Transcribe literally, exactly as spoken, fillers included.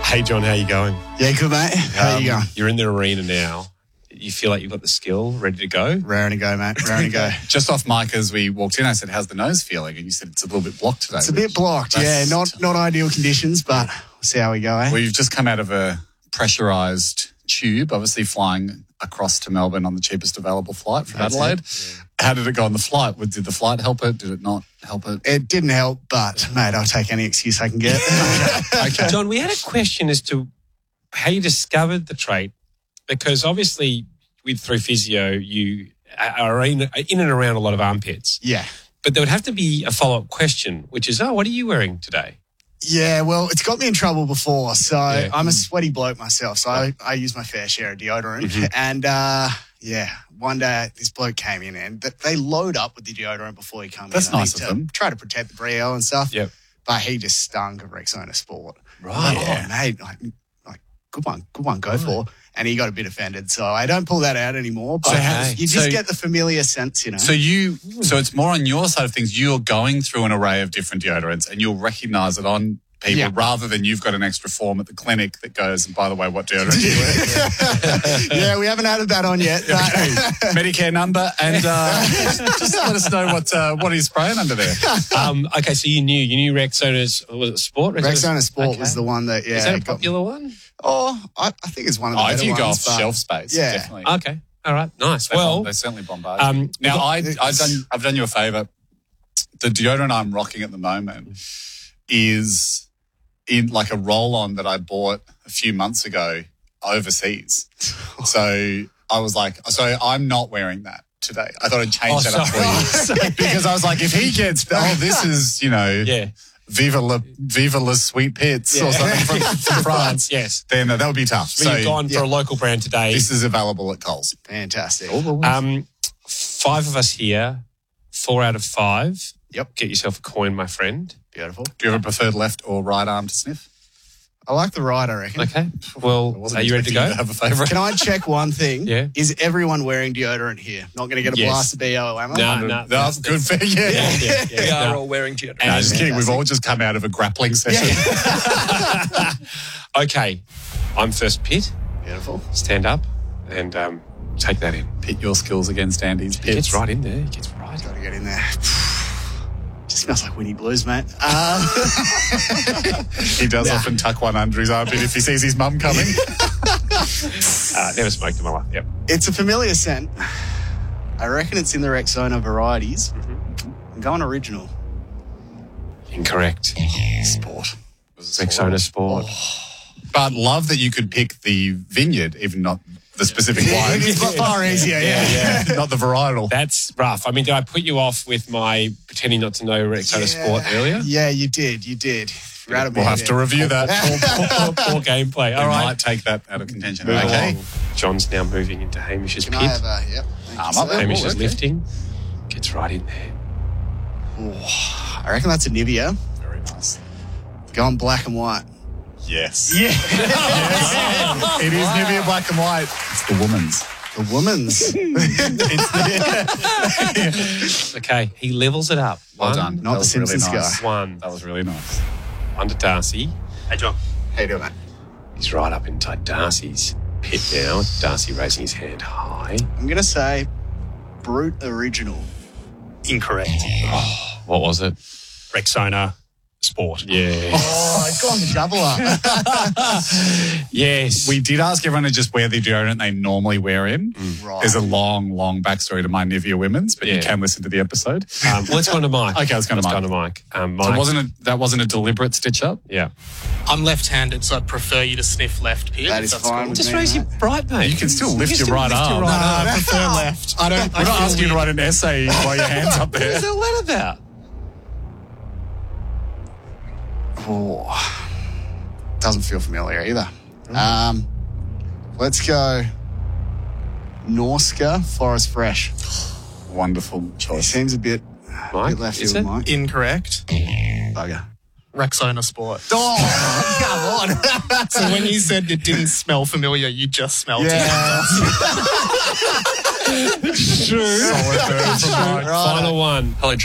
Hey, John, how you going? Yeah, good, mate. How Um, you going? You're in the arena now. You feel like you've got the skill, ready to go? Raring to go, mate. Raring to go. Just off mic as we walked in, I said, how's the nose feeling? And you said it's a little bit blocked today. It's a bit blocked, yeah. Not not ideal conditions, but we'll see how we go, eh? We've just come out of a pressurised tube, obviously flying across to Melbourne on the cheapest available flight from That's Adelaide. it. How did it go on the flight? Did the flight help it? Did it not help it? It didn't help, but, mate, I'll take any excuse I can get. Okay. John, we had a question as to how you discovered the trait, because obviously with through physio, you are in, in and around a lot of armpits. Yeah. But there would have to be a follow-up question, which is, oh, what are you wearing today? Yeah, well, it's got me in trouble before. So Yeah. I'm a sweaty bloke myself, so I, I use my fair share of deodorant. Mm-hmm. And, uh, yeah, one day this bloke came in and th- they load up with the deodorant before you come That's in. I nice need of to them. Try to protect the brio and stuff. Yep. But he just stunk of Rexona Sport. Right. Like, oh, mate, like, like, good one, good one, go for. And he got a bit offended. So I don't pull that out anymore. But So how- you just so- get the familiar sense, you know. So you, so it's more on your side of things. You're going through an array of different deodorants and you'll recognise it on people Yeah. rather than you've got an extra form at the clinic that goes, and by the way, what deodorant do you wear? Yeah, we haven't added that on yet. But Medicare number, and uh, just let us know what uh, what he's spraying under there. Um, okay, so you knew. You knew Rexona's, was it Sport? Rexona Sport Okay. was the one that, yeah. Is that a got me. popular one? Oh, I, I think it's one of the Oh, better if you ones. go off but- shelf space, Yeah. definitely. Okay, all right, nice. They Well, bomb- they certainly bombard you. um, now I it's- I've done I've done you a favour. The deodorant I'm rocking at the moment is in like a roll-on that I bought a few months ago overseas. So I was like, so I'm not wearing that today. I thought I'd change Oh, that up for you because I was like, if he gets, oh, this is you know, yeah. Viva la Viva la Sweet Pits or something from, from France, Yes. then uh, that would be tough. So, So you've gone yeah. for a local brand today. this is available at Coles. Fantastic. Um, five of us here, four out of five. Yep. Get yourself a coin, my friend. Beautiful. Do you have a preferred left or right arm to sniff? I like the ride, I reckon. Okay. Well, I wasn't are you ready to go? expecting you to have a favourite. Can I check one thing? Yeah. Is everyone wearing deodorant here? Not going to get a Yes. blast of B O, am I? No, no. No, good for you. Yeah, yeah, yeah. We are No. all wearing deodorant. No, just kidding. We've Fantastic. all just come out of a grappling session. Okay. I'm first pit. Beautiful. Stand up and um, take that in. Pit your skills against Andy's He pits. gets right in there. He gets right. Got to get in there. Just smells like Winnie Blues, mate. Um, He does often tuck one under his armpit if he sees his mum coming. Uh, never smoked in my life. Yep. it's a familiar scent. I reckon it's in the Rexona varieties. I'm going original. Incorrect. Sport. Rexona Sport. But love that you could pick the vineyard, even not the specific wine. It's far easier, yeah. Not the varietal. That's rough. I mean, did I put you off with my pretending not to know Rexona Sport earlier? Yeah, you did. You did. Right We'll have to review that. Poor, poor, poor gameplay. We All right. might take that out of contention. Move Okay. along. John's now moving into Hamish's Can pit. I have a, yep. Thank Arm you, up sir. Hamish Oh, is okay. lifting. Gets right in there. I reckon that's a Nivea. Very nice. Going black and white. Yes. Yeah. It is Nivea black and white. It's the woman's. The woman's. Okay, he levels it up. Well One, done. Not That the was really Simpsons nice. guy. One. That was really nice. One to Darcy. Hey, John. How you doing, mate? He's right up inside Darcy's pit now. Darcy raising his hand high. I'm going to say Brute Original. Incorrect. What was it? Rexona Sport. Yeah. Oh, it's gone double up. Yes. We did ask everyone to just wear the deodorant they normally wear in. Right. There's a long, long backstory to my Nivea Women's, but Yeah. you can listen to the episode. Um, let's go on to Mike. Okay, let's go to let's Mike. go on to Mike. Um, So Mike. it wasn't a, that wasn't a deliberate stitch up. Yeah. I'm left-handed, so I'd prefer you to sniff left pit. That is That's fine cool. with Just me, raise your mate. right, mate. You can still lift You your still right lift your arm. right No, arm. I prefer left. I don't. I We're not feel asking you to weird. write an essay while your hand's up What is there. all that about? Oh, doesn't feel familiar either. Um, let's go Norska Forest Fresh. Wonderful He choice. seems a bit, Mike, bit left is field, it? Mike. Incorrect. Bugger. Rexona Sport. Oh, come on. So when you said it didn't smell familiar, you just smelled Yeah. it. True. Solid burn from Mike. Final one. Hello,